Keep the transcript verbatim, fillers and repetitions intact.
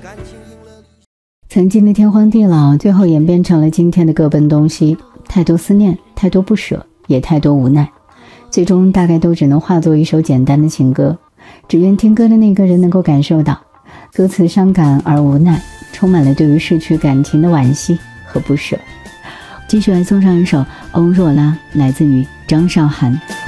曾经的天荒地老，最后演变成了今天的各奔东西，太多思念，太多不舍，也太多无奈，最终大概都只能化作一首简单的情歌。只愿听歌的那个人能够感受到歌词伤感而无奈，充满了对于逝去感情的惋惜和不舍。继续来送上一首《欧若拉》，来自于张韶涵。